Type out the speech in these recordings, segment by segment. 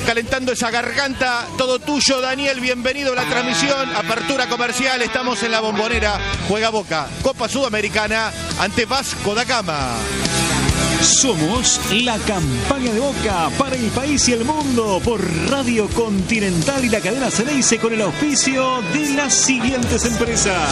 calentando esa garganta. Todo tuyo, Daniel, bienvenido a la transmisión. Apertura comercial, estamos en la Bombonera. Juega Boca, Copa Sudamericana ante Vasco da Gama. Somos la campaña de Boca para el país y el mundo por Radio Continental y la cadena Ceneice con el auspicio de las siguientes empresas: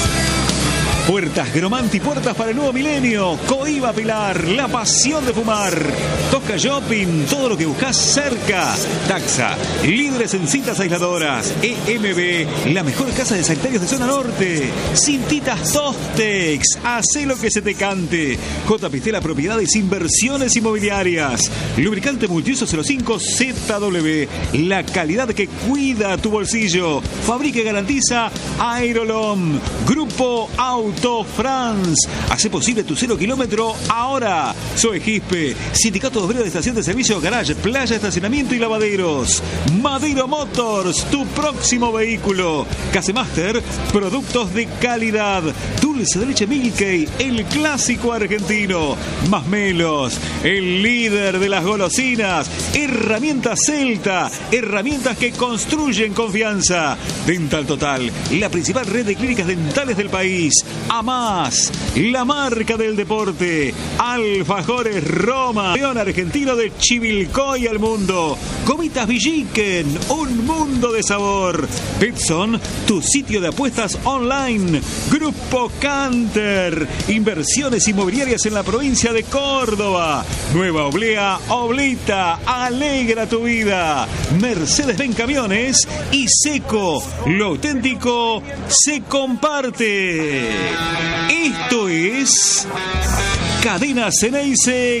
Puertas Gromanti, puertas para el nuevo milenio. Coiba Pilar, la pasión de fumar. Tosca Shopping, todo lo que buscas cerca. Taxa, líderes en cintas aisladoras. EMB, la mejor casa de sanitarios de zona norte. Cintitas Tostex, hacé lo que se te cante. J. Pistela Propiedades, inversiones inmobiliarias. Lubricante Multiuso 05 ZW, la calidad que cuida tu bolsillo. Fabrica y garantiza Aerolom. Grupo Auto France, hace posible tu 0 kilómetro ahora. Zoe Gispe, Sindicato Obrero de Estación de Servicio, Garage, Playa, Estacionamiento y Lavaderos. Madero Motors, tu próximo vehículo. Casemaster, productos de calidad. Dulce de leche Milkey, el clásico argentino. Masmelos, el líder de las golosinas. Herramientas Celta, herramientas que construyen confianza. Dental Total, la principal red de clínicas dentales del país. Más, la marca del deporte. Alfajores Roma, león argentino de Chivilcoy al mundo. Gomitas Villiquen, un mundo de sabor. Betson, tu sitio de apuestas online. Grupo Canter, inversiones inmobiliarias en la provincia de Córdoba. Nueva Oblea, Oblita, alegra tu vida. Mercedes-Benz Camiones y Seco, lo auténtico se comparte. Esto es Cadena Ceneice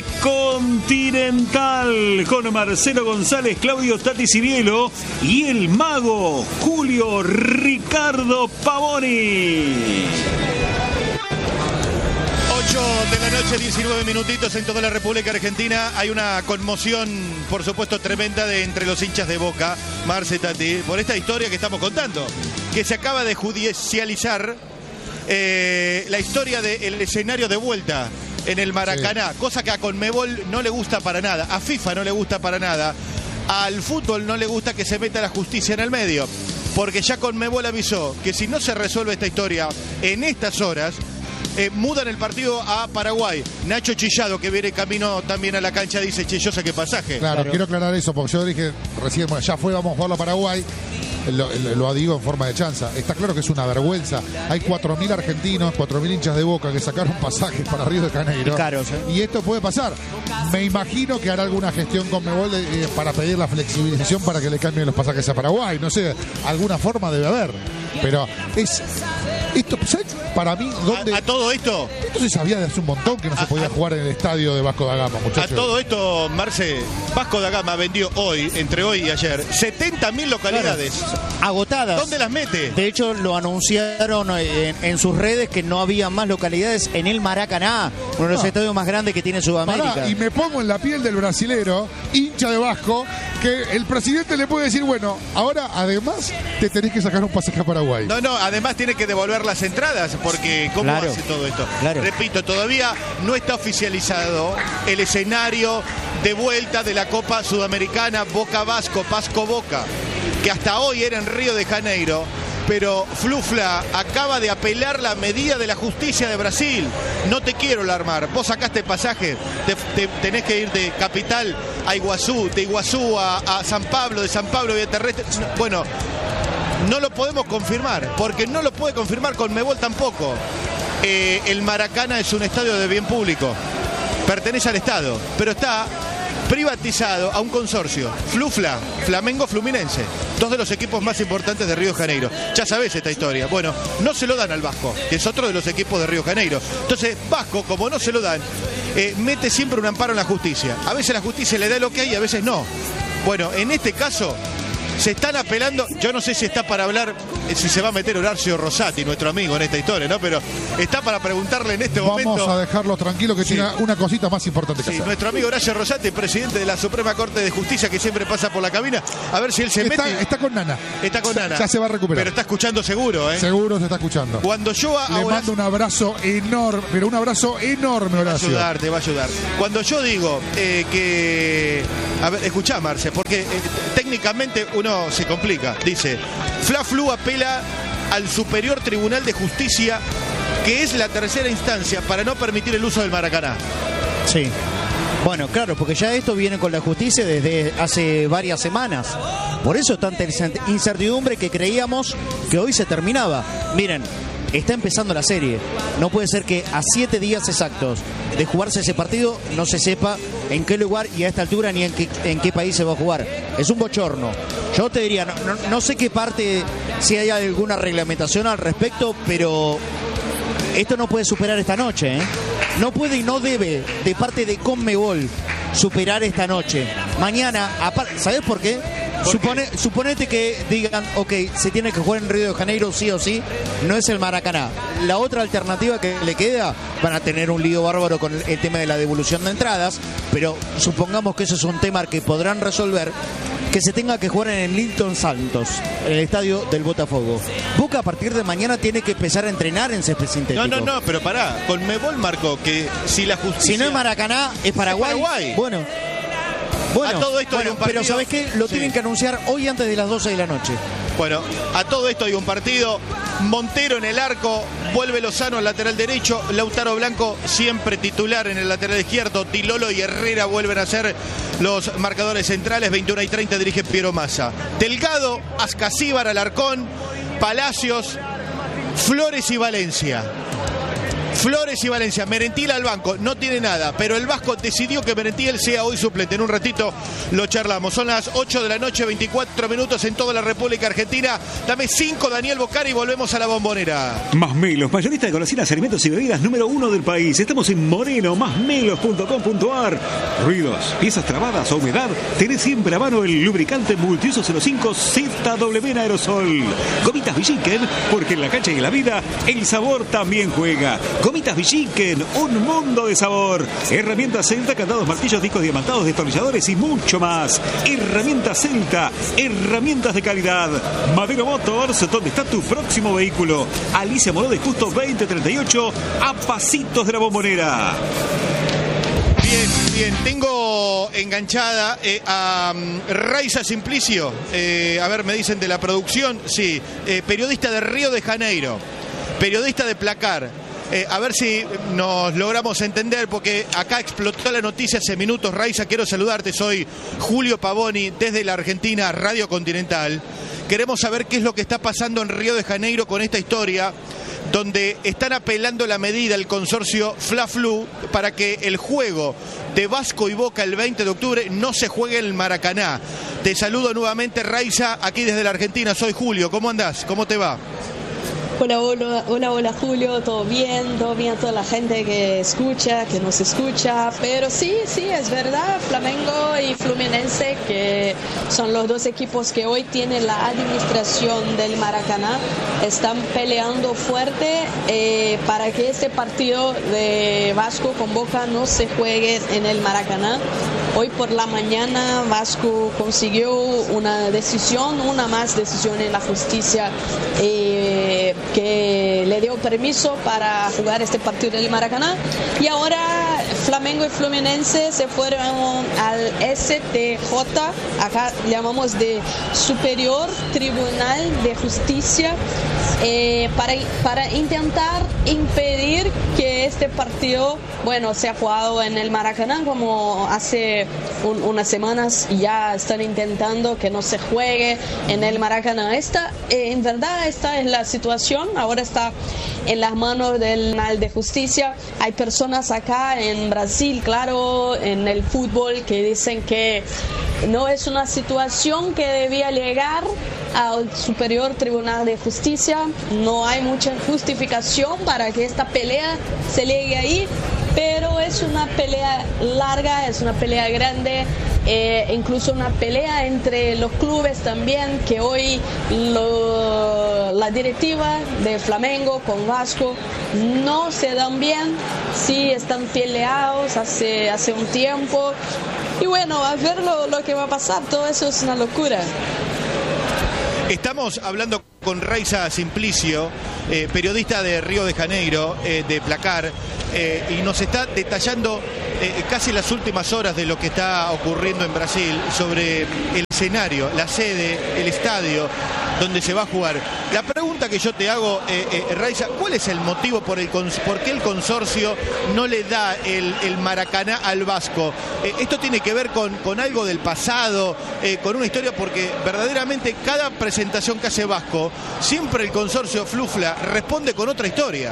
Continental con Marcelo González, Claudio Tati Cibielo y el mago Julio Ricardo Pavoni. 8 de la noche, 19 minutitos en toda la República Argentina. Hay una conmoción, por supuesto, tremenda entre los hinchas de Boca, Marce, Tati, por esta historia que estamos contando, que se acaba de judicializar. La historia del escenario de vuelta en el Maracaná, sí. Cosa que a Conmebol no le gusta para nada, a FIFA no le gusta para nada, al fútbol no le gusta que se meta la justicia en el medio, porque ya Conmebol avisó que si no se resuelve esta historia en estas horas, mudan el partido a Paraguay. Nacho Chillado, que viene camino también a la cancha, dice: che, yo saqué pasaje. Claro, quiero aclarar eso, porque yo dije recién, bueno, ya fue, vamos a jugarlo a Paraguay. Lo digo en forma de chanza. Está claro que es una vergüenza. Hay 4.000 argentinos, 4.000 hinchas de Boca que sacaron pasajes para Río de Janeiro. Caros, y esto puede pasar. Me imagino que hará alguna gestión con Conmebol para pedir la flexibilización para que le cambien los pasajes a Paraguay. No sé, alguna forma debe haber. Pero es... Esto, ¿sabes? Para mí, ¿dónde? A todo esto. Esto se sabía de hace un montón que no se podía jugar en el estadio de Vasco da Gama, muchachos. A todo esto, Marce, Vasco da Gama vendió hoy, entre hoy y ayer, 70.000 localidades. Claro. Agotadas. ¿Dónde las mete? De hecho, lo anunciaron en sus redes que no había más localidades en el Maracaná, uno de los estadios más grandes que tiene Sudamérica. Pará, y me pongo en la piel del brasilero, hincha de Vasco, que el presidente le puede decir: bueno, ahora además te tenés que sacar un pasaje a Paraguay. No, además tiene que devolver las entradas, porque ¿cómo hace todo esto? Claro. Repito, todavía no está oficializado el escenario de vuelta de la Copa Sudamericana Boca-Vasco, Vasco-Boca, que hasta hoy era en Río de Janeiro, pero Flufla acaba de apelar la medida de la justicia de Brasil. No te quiero alarmar, vos sacaste pasaje, tenés que ir de Capital a Iguazú, de Iguazú a San Pablo, de San Pablo a Vía Terrestre. Bueno, no lo podemos confirmar, porque no lo puede confirmar Conmebol tampoco. El Maracaná es un estadio de bien público, pertenece al Estado, pero está privatizado a un consorcio, Flufla, Flamengo, Fluminense, dos de los equipos más importantes de Río de Janeiro. Ya sabés esta historia. Bueno, no se lo dan al Vasco, que es otro de los equipos de Río de Janeiro. Entonces, Vasco, como no se lo dan, mete siempre un amparo en la justicia. A veces la justicia le da lo que hay y a veces no. Bueno, en este caso, Se están apelando, yo no sé si está para hablar, si se va a meter Horacio Rosati, nuestro amigo, en esta historia, ¿no? Pero está para preguntarle en este momento. Vamos a dejarlo tranquilo que tiene una cosita más importante que hacer. Nuestro amigo Horacio Rosati, presidente de la Suprema Corte de Justicia, que siempre pasa por la cabina, a ver si él se mete. Está con Nana. Está con Nana. Ya se va a recuperar. Pero está escuchando seguro, ¿eh? Seguro se está escuchando. Cuando yo Le mando un abrazo enorme, pero un abrazo enorme, Horacio. Te va a ayudar. Cuando yo digo que... A ver, escuchá, Marce, porque técnicamente uno se complica. Dice, Fla-Flu apela al Superior Tribunal de Justicia, que es la tercera instancia, para no permitir el uso del Maracaná. Sí. Bueno, claro, porque ya esto viene con la justicia desde hace varias semanas. Por eso tanta incertidumbre que creíamos que hoy se terminaba. Miren, está empezando la serie. No puede ser que a 7 días exactos de jugarse ese partido no se sepa en qué lugar y a esta altura ni en qué país se va a jugar. Es un bochorno. Yo te diría, no sé qué parte, si hay alguna reglamentación al respecto, pero esto no puede superar esta noche, ¿eh? No puede y no debe, de parte de Conmebol, superar esta noche. Mañana, ¿sabés por qué? Suponete que digan, ok, se tiene que jugar en Río de Janeiro sí o sí, no es el Maracaná. La otra alternativa que le queda, van a tener un lío bárbaro con el tema de la devolución de entradas, pero supongamos que eso es un tema que podrán resolver, que se tenga que jugar en el Nilton Santos, en el estadio del Botafogo. Boca a partir de mañana tiene que empezar a entrenar en césped sintético. No, pero pará, Conmebol marcó que si la justicia... Si no es Maracaná, es Paraguay. Bueno, a todo esto hay un partido. Pero ¿sabés qué? Lo tienen que anunciar hoy antes de las 12 de la noche. Bueno, a todo esto hay un partido. Montero en el arco, vuelve Lozano al lateral derecho, Lautaro Blanco siempre titular en el lateral izquierdo, Tilolo y Herrera vuelven a ser los marcadores centrales. 21:30 dirige Piero Massa. Delgado, Ascasíbar, Alarcón, Palacios, Flores y Valencia. Merentiel al banco, no tiene nada, pero el Vasco decidió que Merentiel sea hoy suplente. En un ratito lo charlamos. Son las 8 de la noche, 24 minutos en toda la República Argentina. Dame 5, Daniel Bocari, y volvemos a la Bombonera. Masmelos, mayorista de golosinas, alimentos y bebidas número 1 del país. Estamos en Moreno, masmelos.com.ar. Ruidos, piezas trabadas o humedad, tenés siempre a mano el lubricante multiuso 05 ZW en aerosol. Gomitas Villiquen, porque en la cancha y en la vida el sabor también juega. Gomitas Villiquen, un mundo de sabor. Herramientas Celta, candados, martillos, discos diamantados, destornilladores y mucho más. Herramientas Celta, herramientas de calidad. Madero Motors, donde está tu próximo vehículo. Alicia Moró de Justo 2038, a pasitos de la Bombonera. Bien, tengo enganchada a Raiza Simplicio. A ver, me dicen de la producción. Sí, periodista de Río de Janeiro, periodista de Placar. A ver si nos logramos entender, porque acá explotó la noticia hace minutos. Raiza, quiero saludarte, soy Julio Pavoni desde la Argentina, Radio Continental. Queremos saber qué es lo que está pasando en Río de Janeiro con esta historia, donde están apelando la medida el consorcio Fla-Flu para que el juego de Vasco y Boca el 20 de octubre no se juegue en el Maracaná. Te saludo nuevamente, Raiza, aquí desde la Argentina. Soy Julio, ¿cómo andás? ¿Cómo te va? Hola Julio, todo bien a toda la gente que nos escucha, pero sí, es verdad, Flamengo y Fluminense, que son los dos equipos que hoy tienen la administración del Maracaná, están peleando fuerte para que este partido de Vasco con Boca no se juegue en el Maracaná. Hoy por la mañana Vasco consiguió una más decisión en la justicia que le dio permiso para jugar este partido del Maracaná, y ahora Flamengo y Fluminense se fueron al STJ, acá llamamos de Superior Tribunal de Justicia, para intentar impedir que este partido, sea jugado en el Maracaná, como hace unas semanas ya están intentando que no se juegue en el Maracaná. En verdad esta es la situación, ahora está en las manos del Tribunal de Justicia. Hay personas acá en Brasil, claro, en el fútbol, que dicen que no es una situación que debía llegar al Superior Tribunal de Justicia. No hay mucha justificación para que esta pelea se llegue ahí. pero es una pelea larga, es una pelea grande, incluso una pelea entre los clubes también, que hoy la directiva de Flamengo con Vasco no se dan bien, sí están peleados hace un tiempo, y bueno, a ver lo que va a pasar, todo eso es una locura. Estamos hablando con Raiza Simplicio, periodista de Río de Janeiro, de Placar, y nos está detallando casi las últimas horas de lo que está ocurriendo en Brasil sobre el escenario, la sede, el estadio donde se va a jugar. La pregunta que yo te hago, Raiza, ¿cuál es el motivo por qué el consorcio no le da el Maracaná al Vasco? Esto tiene que ver con algo del pasado, con una historia, porque verdaderamente cada presentación que hace Vasco, siempre el consorcio Flufla responde con otra historia.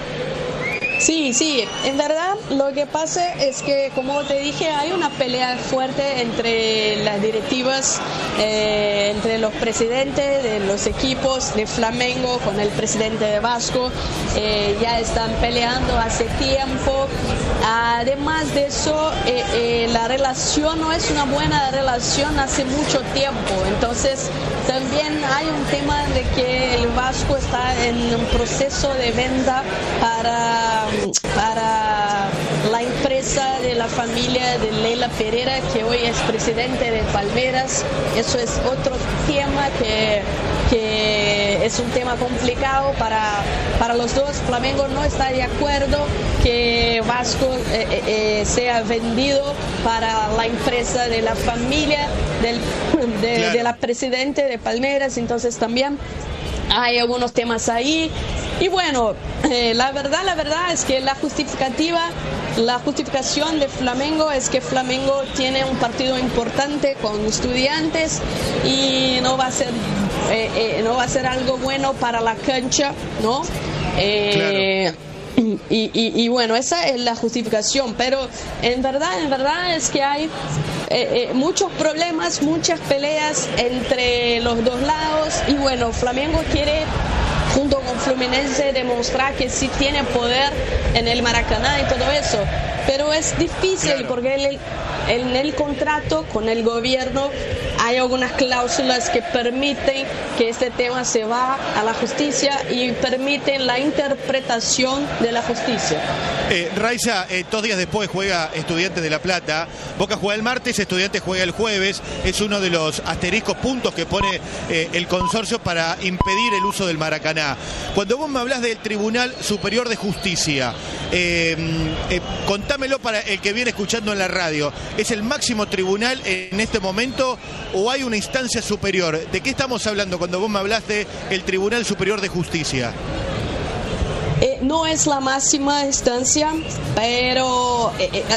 Sí, en verdad lo que pasa es que, como te dije, hay una pelea fuerte entre las directivas, entre los presidentes de los equipos de Flamengo con el presidente de Vasco, ya están peleando hace tiempo. Además de eso, la relación no es una buena relación hace mucho tiempo, entonces también hay un tema de que el Vasco está en un proceso de venta para la empresa de la familia de Leila Pereira, que hoy es presidente de Palmeiras. Eso es otro tema que es un tema complicado para los dos. Flamengo no está de acuerdo que Vasco sea vendido para la empresa de la familia de la presidente de Palmeiras, entonces también hay algunos temas ahí. Y bueno, la verdad es que la justificación de Flamengo es que Flamengo tiene un partido importante con Estudiantes y no va a ser algo bueno para la cancha, ¿no? Claro. Y bueno, esa es la justificación, pero en verdad es que hay muchos problemas, muchas peleas entre los dos lados, y bueno, Flamengo quiere, junto con Fluminense, demostrar que sí tiene poder en el Maracaná y todo eso, pero es difícil, claro, porque en el contrato con el gobierno hay algunas cláusulas que permiten que este tema se va a la justicia y permiten la interpretación de la justicia. Raiza, 2 días después juega Estudiantes de La Plata. Boca juega el martes, Estudiantes juega el jueves. Es uno de los asteriscos puntos que pone el consorcio para impedir el uso del Maracaná. Cuando vos me hablas del Tribunal Superior de Justicia, contámelo para el que viene escuchando en la radio. ¿Es el máximo tribunal en este momento o hay una instancia superior? ¿De qué estamos hablando cuando vos me hablaste del Tribunal Superior de Justicia? No es la máxima instancia, pero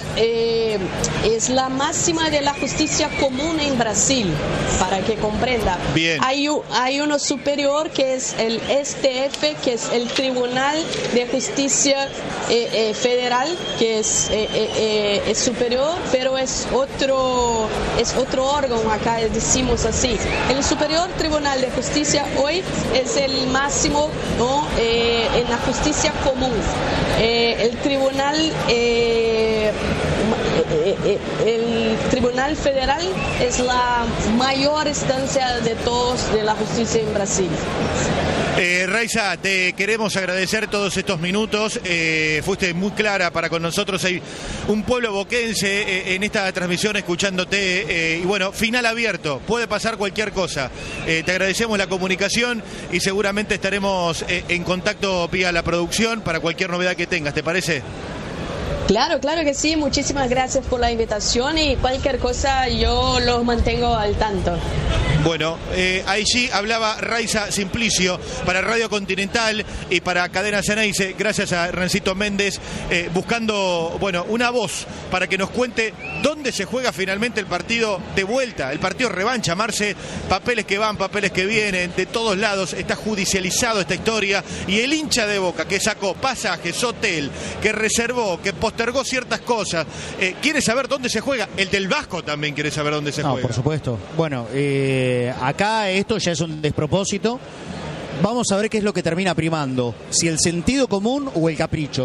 es la máxima de la justicia común en Brasil, para que comprenda. Bien. Hay uno superior que es el STF, que es el Tribunal de Justicia Federal, que es superior, pero es otro órgano, acá decimos así. El Superior Tribunal de Justicia hoy es el máximo, ¿no? En la justicia común. El Tribunal Federal es la mayor instancia de todos de la justicia en Brasil. Raiza, te queremos agradecer todos estos minutos, fuiste muy clara para con nosotros, hay un pueblo boquense en esta transmisión escuchándote, y bueno, final abierto, puede pasar cualquier cosa. Te agradecemos la comunicación y seguramente estaremos en contacto vía la producción para cualquier novedad que tengas, ¿te parece? Claro que sí, muchísimas gracias por la invitación y cualquier cosa yo los mantengo al tanto. Bueno, allí hablaba Raiza Simplicio para Radio Continental y para Cadena Ceneice, gracias a Rencito Méndez, buscando, bueno, una voz para que nos cuente dónde se juega finalmente el partido de vuelta, el partido revancha, Marce, papeles que van, papeles que vienen, de todos lados, está judicializado esta historia, y el hincha de Boca que sacó pasajes, hotel, que reservó, que postergó ciertas cosas, quiere saber dónde se juega, el del Vasco también quiere saber dónde se juega. Por supuesto. Bueno, acá esto ya es un despropósito. Vamos a ver qué es lo que termina primando, si el sentido común o el capricho.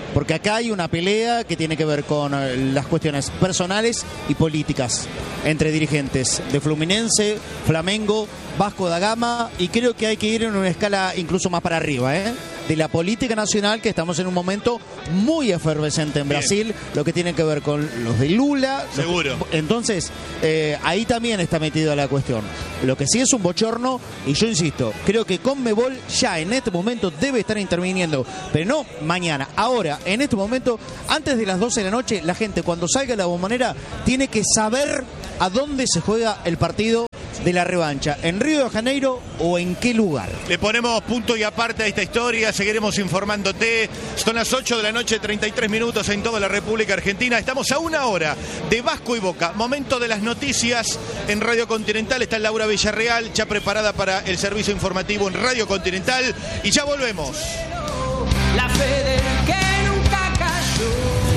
porque acá hay una pelea que tiene que ver con las cuestiones personales y políticas entre dirigentes de Fluminense, Flamengo, Vasco da Gama, y creo que hay que ir en una escala incluso más para arriba, de la política nacional, que estamos en un momento muy efervescente en Brasil, lo que tiene que ver con los de Lula. Seguro. Entonces, ahí también está metida la cuestión. Lo que sí es un bochorno, y yo insisto, creo que Conmebol ya en este momento debe estar interviniendo, pero no mañana, ahora, en este momento, antes de las 12 de la noche, la gente cuando salga a la Bombonera tiene que saber a dónde se juega el partido de la revancha, en Río de Janeiro o en qué lugar. Le ponemos punto y aparte a esta historia, seguiremos informándote. Son las 8 de la noche, 33 minutos en toda la República Argentina. Estamos a una hora de Vasco y Boca. Momento de las noticias en Radio Continental. Está Laura Villarreal, ya preparada para el servicio informativo en Radio Continental. Y ya volvemos. La fe del que nunca cayó.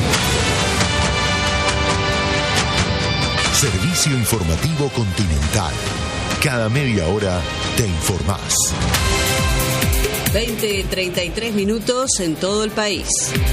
Servicio informativo Continental. Cada media hora te informás. 20:33 minutos en todo el país.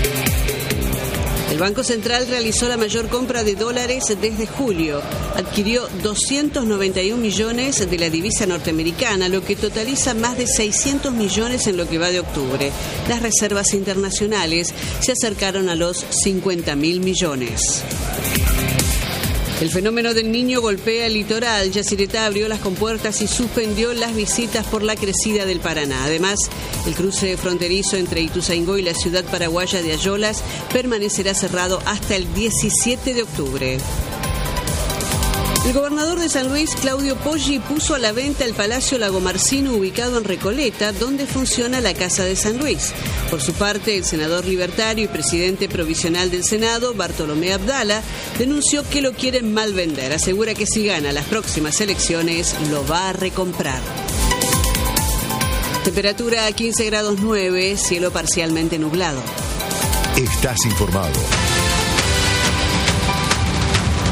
El Banco Central realizó la mayor compra de dólares desde julio. Adquirió 291 millones de la divisa norteamericana, lo que totaliza más de 600 millones en lo que va de octubre. Las reservas internacionales se acercaron a los 50.000 millones. El fenómeno del Niño golpea el litoral. Yacyretá abrió las compuertas y suspendió las visitas por la crecida del Paraná. Además, el cruce fronterizo entre Ituzaingó y la ciudad paraguaya de Ayolas permanecerá cerrado hasta el 17 de octubre. El gobernador de San Luis, Claudio Poggi, puso a la venta el Palacio Lagomarcino ubicado en Recoleta, donde funciona la Casa de San Luis. Por su parte, el senador libertario y presidente provisional del Senado, Bartolomé Abdala, denunció que lo quieren mal vender. Asegura que si gana las próximas elecciones, lo va a recomprar. Temperatura a 15 grados 9, cielo parcialmente nublado. Estás informado.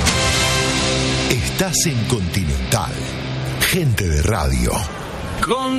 Estás en Continental. Gente de radio.